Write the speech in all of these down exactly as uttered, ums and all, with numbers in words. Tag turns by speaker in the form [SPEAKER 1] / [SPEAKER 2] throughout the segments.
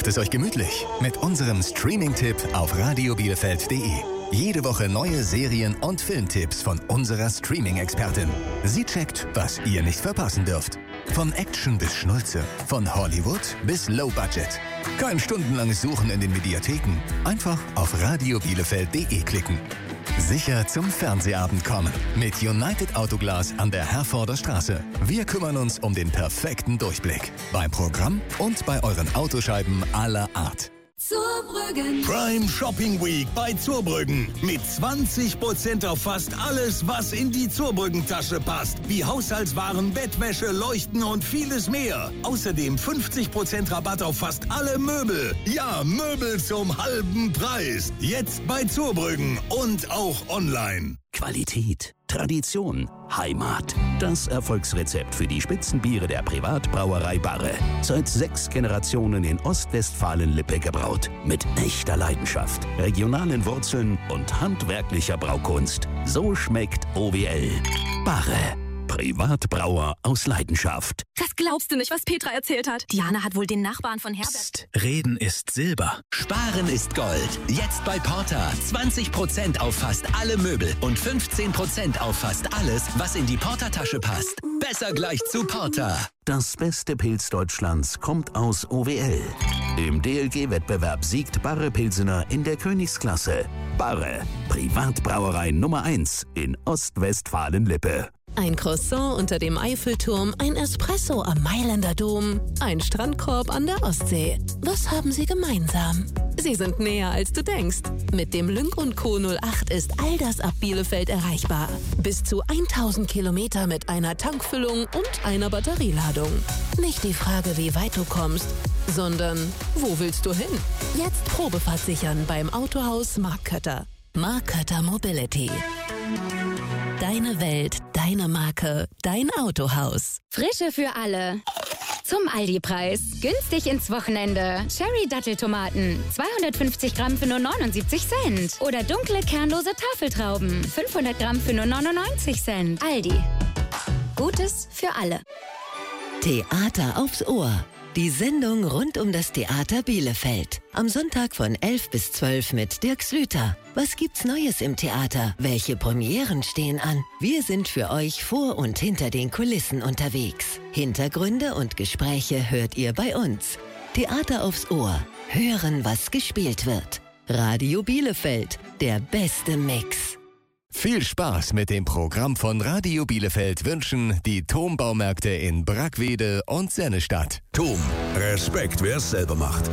[SPEAKER 1] Macht es euch gemütlich mit unserem Streaming-Tipp auf radio bielefeld punkt de. Jede Woche neue Serien- und Filmtipps von unserer Streaming-Expertin. Sie checkt, was ihr nicht verpassen dürft. Von Action bis Schnulze, von Hollywood bis Low Budget. Kein stundenlanges Suchen in den Mediatheken. Einfach auf radio bielefeld punkt de klicken. Sicher zum Fernsehabend kommen. Mit United Autoglas an der Herforder Straße. Wir kümmern uns um den perfekten Durchblick. Beim Programm und bei euren Autoscheiben aller Art.
[SPEAKER 2] Zurbrüggen.
[SPEAKER 3] Prime Shopping Week bei Zurbrüggen. Mit zwanzig Prozent auf fast alles, was in die Zurbrüggen-Tasche passt. Wie Haushaltswaren, Bettwäsche, Leuchten und vieles mehr. Außerdem fünfzig Prozent Rabatt auf fast alle Möbel. Ja, Möbel zum halben Preis. Jetzt bei Zurbrüggen und auch online.
[SPEAKER 4] Qualität, Tradition, Heimat. Das Erfolgsrezept für die Spitzenbiere der Privatbrauerei Barre. Seit sechs Generationen in Ostwestfalen-Lippe gebraut. Mit echter Leidenschaft, regionalen Wurzeln und handwerklicher Braukunst. So schmeckt O W L. Barre. Privatbrauer aus Leidenschaft.
[SPEAKER 5] Das glaubst du nicht, was Petra erzählt hat. Diana hat wohl den Nachbarn von Herbert...
[SPEAKER 6] Psst, Reden ist Silber.
[SPEAKER 7] Sparen ist Gold. Jetzt bei Porta. zwanzig Prozent auf fast alle Möbel und fünfzehn Prozent auf fast alles, was in die Porta-Tasche passt. Besser gleich zu Porta.
[SPEAKER 4] Das beste Pilz Deutschlands kommt aus O W L. Im D L G-Wettbewerb siegt Barre Pilsener in der Königsklasse. Barre, Privatbrauerei Nummer eins in Ostwestfalen-Lippe.
[SPEAKER 8] Ein Croissant unter dem Eiffelturm, ein Espresso am Mailänder Dom, ein Strandkorb an der Ostsee. Was haben sie gemeinsam? Sie sind näher, als du denkst. Mit dem Lynk und Co. null acht ist all das ab Bielefeld erreichbar. Bis zu tausend Kilometer mit einer Tankfüllung und einer Batterieladung. Nicht die Frage, wie weit du kommst, sondern wo willst du hin? Jetzt Probefahrt sichern beim Autohaus Mark Kötter. Mark Kötter Mobility. Deine Welt, deine Marke, dein Autohaus.
[SPEAKER 9] Frische für alle. Zum Aldi-Preis. Günstig ins Wochenende. Cherry-Datteltomaten. zweihundertfünfzig Gramm für nur neunundsiebzig Cent. Oder dunkle, kernlose Tafeltrauben. fünfhundert Gramm für nur neunundneunzig Cent. Aldi. Gutes für alle.
[SPEAKER 10] Theater aufs Ohr. Die Sendung rund um das Theater Bielefeld. Am Sonntag von elf bis zwölf mit Dirk Slüter. Was gibt's Neues im Theater? Welche Premieren stehen an? Wir sind für euch vor und hinter den Kulissen unterwegs. Hintergründe und Gespräche hört ihr bei uns. Theater aufs Ohr. Hören, was gespielt wird. Radio Bielefeld. Der beste Mix.
[SPEAKER 1] Viel Spaß mit dem Programm von Radio Bielefeld wünschen die Thom-Baumärkte in Brackwede und Sennestadt.
[SPEAKER 3] Thom, Respekt, wer es selber macht.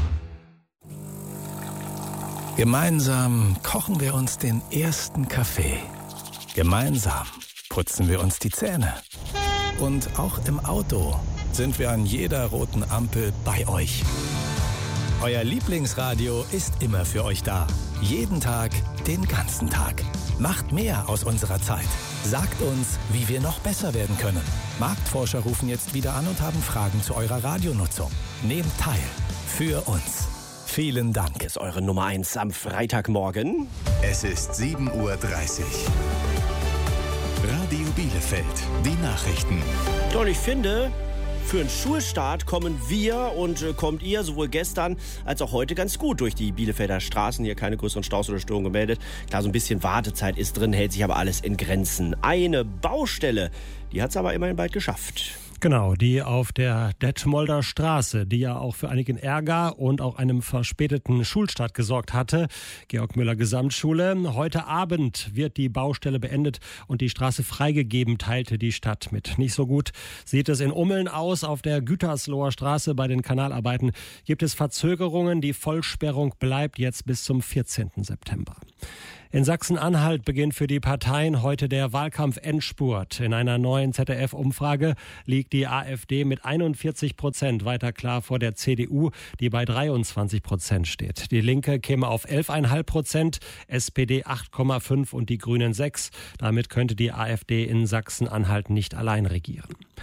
[SPEAKER 6] Gemeinsam kochen wir uns den ersten Kaffee. Gemeinsam putzen wir uns die Zähne. Und auch im Auto sind wir an jeder roten Ampel bei euch. Euer Lieblingsradio ist immer für euch da. Jeden Tag, den ganzen Tag. Macht mehr aus unserer Zeit. Sagt uns, wie wir noch besser werden können. Marktforscher rufen jetzt wieder an und haben Fragen zu eurer Radionutzung. Nehmt teil. Für uns. Vielen Dank.
[SPEAKER 11] Das ist eure Nummer eins am Freitagmorgen.
[SPEAKER 1] Es ist sieben Uhr dreißig. Radio Bielefeld. Die Nachrichten.
[SPEAKER 11] Und ich finde, für einen Schulstart kommen wir und äh, kommt ihr sowohl gestern als auch heute ganz gut durch die Bielefelder Straßen. Hier keine größeren Staus oder Störungen gemeldet. Klar, so ein bisschen Wartezeit ist drin, hält sich aber alles in Grenzen. Eine Baustelle, die hat es aber immerhin bald geschafft.
[SPEAKER 12] Genau, die auf der Detmolder Straße, die ja auch für einigen Ärger und auch einem verspäteten Schulstart gesorgt hatte. Georg Müller Gesamtschule. Heute Abend wird die Baustelle beendet und die Straße freigegeben, teilte die Stadt mit. Nicht so gut sieht es in Ummeln aus. Auf der Gütersloher Straße bei den Kanalarbeiten gibt es Verzögerungen. Die Vollsperrung bleibt jetzt bis zum vierzehnten September. In Sachsen-Anhalt beginnt für die Parteien heute der Wahlkampf-Endspurt. In einer neuen Z D F-Umfrage liegt die AfD mit einundvierzig Prozent weiter klar vor der C D U, die bei dreiundzwanzig Prozent steht. Die Linke käme auf elf Komma fünf Prozent, S P D acht Komma fünf und die Grünen sechs. Damit könnte die AfD in Sachsen-Anhalt nicht allein regieren.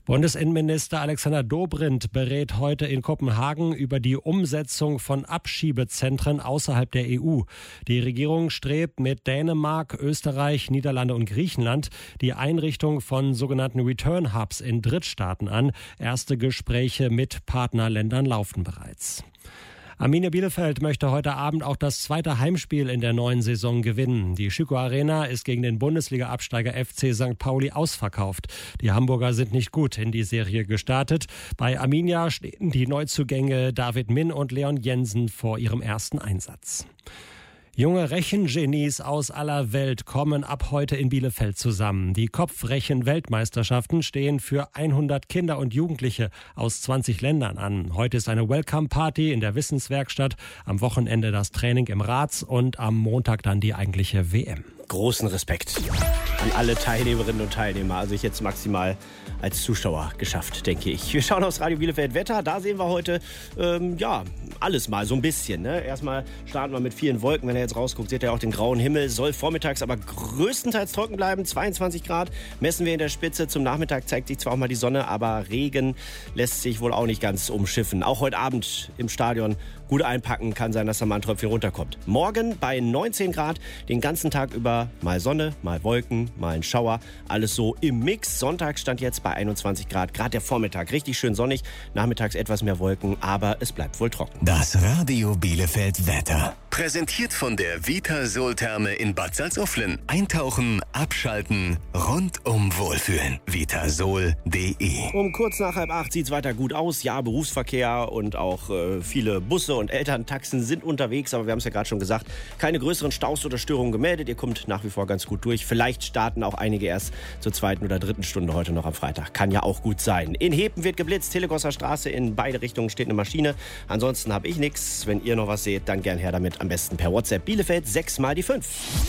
[SPEAKER 12] Bundesinnenminister Alexander Dobrindt berät heute in Kopenhagen über die Umsetzung von Abschiebezentren außerhalb der E U. Die Regierung strebt mit Dänemark, Österreich, Niederlande und Griechenland die Einrichtung von sogenannten Return Hubs in Drittstaaten an. Erste Gespräche mit Partnerländern laufen bereits. Arminia Bielefeld möchte heute Abend auch das zweite Heimspiel in der neuen Saison gewinnen. Die Schüco Arena ist gegen den Bundesliga-Absteiger F C Sankt Pauli ausverkauft. Die Hamburger sind nicht gut in die Serie gestartet. Bei Arminia stehen die Neuzugänge David Min und Leon Jensen vor ihrem ersten Einsatz. Junge Rechengenies aus aller Welt kommen ab heute in Bielefeld zusammen. Die Kopfrechen-Weltmeisterschaften stehen für hundert Kinder und Jugendliche aus zwanzig Ländern an. Heute ist eine Welcome-Party in der Wissenswerkstatt, am Wochenende das Training im Rats und am Montag dann die eigentliche W M.
[SPEAKER 11] Großen Respekt an alle Teilnehmerinnen und Teilnehmer. Also ich jetzt maximal als Zuschauer geschafft, denke ich. Wir schauen aufs Radio Bielefeld Wetter. Da sehen wir heute, ähm, ja, alles mal so ein bisschen. Ne? Erstmal starten wir mit vielen Wolken. Wenn ihr jetzt rausguckt, seht ihr auch den grauen Himmel. Soll vormittags aber größtenteils trocken bleiben. zweiundzwanzig Grad messen wir in der Spitze. Zum Nachmittag zeigt sich zwar auch mal die Sonne, aber Regen lässt sich wohl auch nicht ganz umschiffen. Auch heute Abend im Stadion gut einpacken. Kann sein, dass da mal ein Tröpfchen runterkommt. Morgen bei neunzehn Grad, den ganzen Tag über mal Sonne, mal Wolken, mal ein Schauer. Alles so im Mix. Sonntag stand jetzt bei einundzwanzig Grad. Gerade der Vormittag richtig schön sonnig. Nachmittags etwas mehr Wolken, aber es bleibt wohl trocken.
[SPEAKER 1] Das Radio Bielefeld Wetter. Präsentiert von der Vitasol-Therme in Bad Salzuflen. Eintauchen, abschalten, rundum wohlfühlen. vitasol punkt de.
[SPEAKER 11] Um kurz nach halb acht sieht es weiter gut aus. Ja, Berufsverkehr und auch äh, viele Busse und Elterntaxen sind unterwegs. Aber wir haben es ja gerade schon gesagt, keine größeren Staus oder Störungen gemeldet. Ihr kommt nach wie vor ganz gut durch. Vielleicht starten auch einige erst zur zweiten oder dritten Stunde heute noch am Freitag. Kann ja auch gut sein. In Hepen wird geblitzt. Telegosser Straße, in beide Richtungen steht eine Maschine. Ansonsten habe ich nichts. Wenn ihr noch was seht, dann gern her damit. Am besten per WhatsApp. Bielefeld sechs mal die fünf.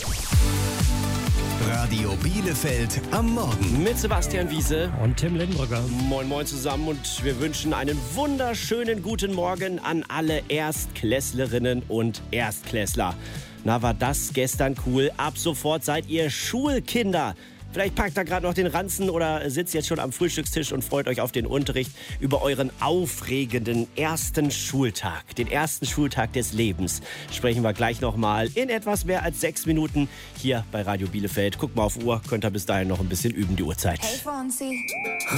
[SPEAKER 1] Radio Bielefeld am Morgen.
[SPEAKER 11] Mit Sebastian Wiese
[SPEAKER 12] und Tim Lindbrügger.
[SPEAKER 11] Moin moin zusammen und wir wünschen einen wunderschönen guten Morgen an alle Erstklässlerinnen und Erstklässler. Na, war das gestern cool. Ab sofort seid ihr Schulkinder. Vielleicht packt ihr gerade noch den Ranzen oder sitzt jetzt schon am Frühstückstisch und freut euch auf den Unterricht über euren aufregenden ersten Schultag. Den ersten Schultag des Lebens. Sprechen wir gleich nochmal in etwas mehr als sechs Minuten hier bei Radio Bielefeld. Guckt mal auf Uhr, könnt ihr bis dahin noch ein bisschen üben, die Uhrzeit.
[SPEAKER 2] Hey, Fonzie.